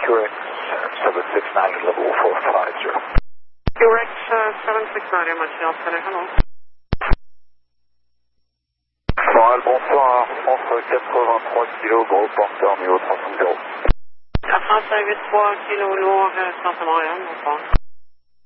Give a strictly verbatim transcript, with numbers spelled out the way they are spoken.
Q X seven six nine level four five zero. Q X uh, seven six nine, Montreal Center, hello. Montréal, bonsoir, entre quatre-vingt-trois kilos, gros porteur, niveau trois cent. quatre cent huit trois kilos lourd, Centre Montréal, bonsoir.